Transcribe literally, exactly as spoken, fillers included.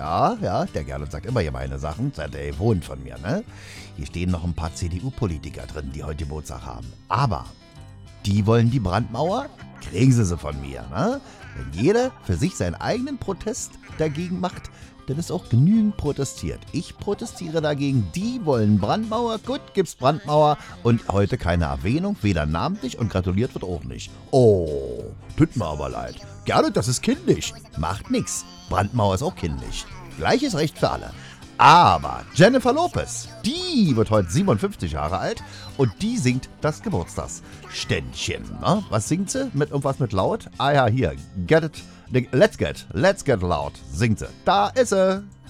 Ja, ja, der Gernot sagt immer hier meine Sachen. Der wohnt von mir, ne? Hier stehen noch ein paar C D U-Politiker drin, die heute Geburtstag haben. Aber die wollen die Brandmauer, kriegen sie sie von mir, ne? Wenn jeder für sich seinen eigenen Protest dagegen macht, dann ist auch genügend protestiert. Ich protestiere dagegen, die wollen Brandmauer, gut, gibt's Brandmauer und heute keine Erwähnung, weder namentlich und gratuliert wird auch nicht. Oh, tut mir aber leid. Gerne, das ist kindlich. Macht nix. Brandmauer ist auch kindlich. Gleiches Recht für alle. Aber Jennifer Lopez, die wird heute siebenundfünfzig Jahre alt und die singt das Geburtstagsständchen. Ne? Was singt sie? Mit irgendwas mit laut? Ah ja, hier. Get it. Let's get. Let's get loud. Singt sie. Da ist sie.